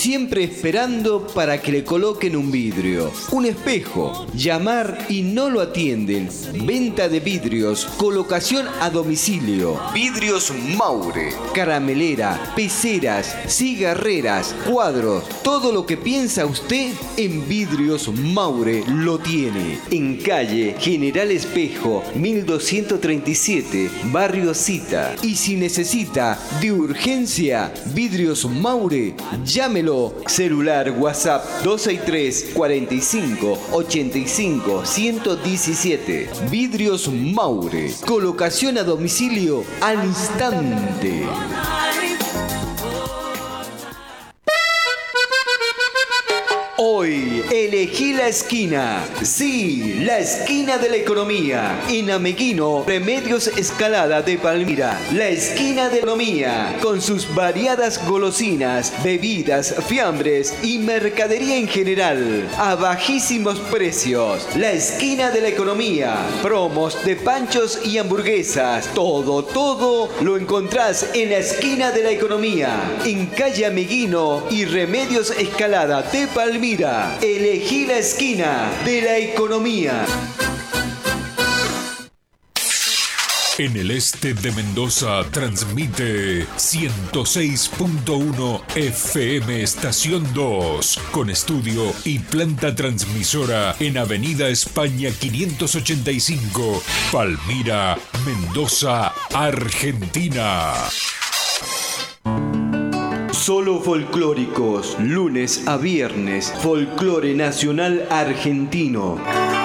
siempre esperando para que le coloquen un vidrio, un espejo. Llamar y no lo atienden. Venta de vidrios, colocación a domicilio. Vidrios Maure. Caramelera, peceras, cigarreras, cuadros. Todo lo que piensa usted en Vidrios Maure lo tiene. En calle General Espejo, 1237, Barrio Cita. Y si necesita de urgencia Vidrios Maure, llámelo. Celular WhatsApp 263 45 85 117. Vidrios Maure. Colocación a domicilio al instante. Hoy elegí la esquina. Sí, la esquina de la economía. En Ameguino, Remedios Escalada de Palmira. La esquina de la economía. Con sus variadas golosinas, bebidas, fiambres y mercadería en general. A bajísimos precios. La esquina de la economía. Promos de panchos y hamburguesas. Todo lo encontrás en la esquina de la economía. En calle Ameguino y Remedios Escalada de Palmira. Elegí la esquina de la economía. En el este de Mendoza transmite 106.1 FM Estación 2, con estudio y planta transmisora en Avenida España 585, Palmira, Mendoza, Argentina. Solo folclóricos, lunes a viernes, folclore nacional argentino.